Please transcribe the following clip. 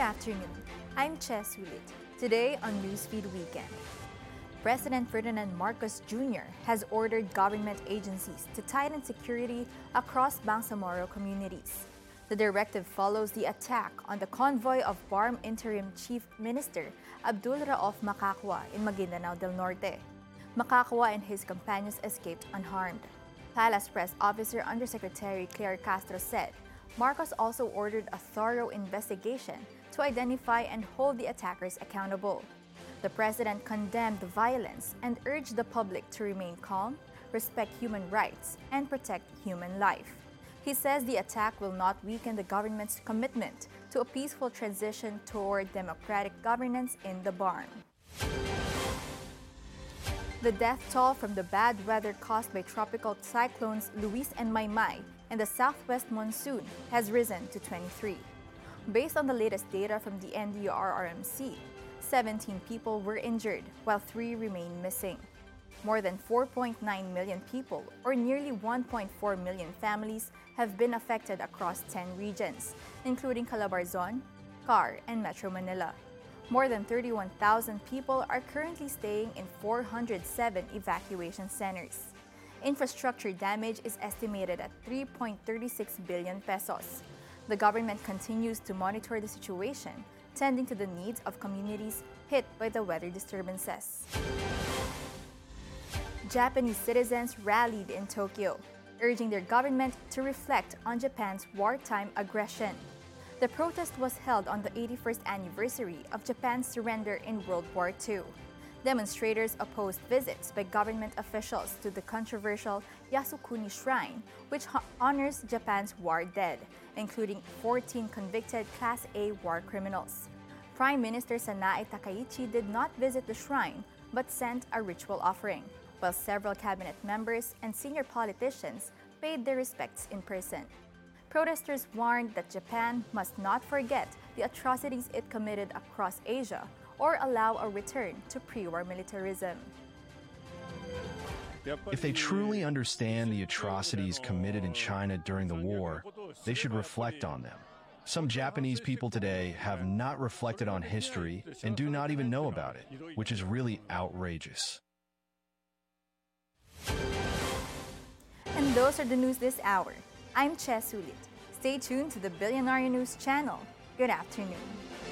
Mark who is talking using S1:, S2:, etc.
S1: afternoon. I'm Che Sulit. Today on Newsfeed Weekend. President Ferdinand Marcos Jr. has ordered government agencies to tighten security across Bangsamoro communities. The directive follows the attack on the convoy of BARM Interim Chief Minister Abdul Rauf Macacua in Maguindanao del Norte. Macacua and his companions escaped unharmed. Palace Press Officer Undersecretary Claire Castro said Marcos also ordered a thorough investigation to identify and hold the attackers accountable. The president condemned the violence and urged the public to remain calm, respect human rights, and protect human life. He says the attack will not weaken the government's commitment to a peaceful transition toward democratic governance in the BARM. The death toll from the bad weather caused by tropical cyclones Luis and Maymay and the southwest monsoon has risen to 23. Based on the latest data from the NDRRMC, 17 people were injured while 3 remain missing. More than 4.9 million people, or nearly 1.4 million families, have been affected across 10 regions, including Calabarzon, Car, and Metro Manila. More than 31,000 people are currently staying in 407 evacuation centers. Infrastructure damage is estimated at 3.36 billion pesos. The government continues to monitor the situation, tending to the needs of communities hit by the weather disturbances. Japanese citizens rallied in Tokyo, urging their government to reflect on Japan's wartime aggression. The protest was held on the 81st anniversary of Japan's surrender in World War II. Demonstrators opposed visits by government officials to the controversial Yasukuni Shrine, which honors Japan's war dead, including 14 convicted Class A war criminals. Prime Minister Sanae Takaichi did not visit the shrine but sent a ritual offering, while several cabinet members and senior politicians paid their respects in person. Protesters warned that Japan must not forget the atrocities it committed across Asia or allow a return to pre-war militarism.
S2: If they truly understand the atrocities committed in China during the war, they should reflect on them. Some Japanese people today have not reflected on history and do not even know about it, which is really outrageous.
S1: And those are the news this hour. I'm Che Sulit. Stay tuned to the Billionaire News channel. Good afternoon.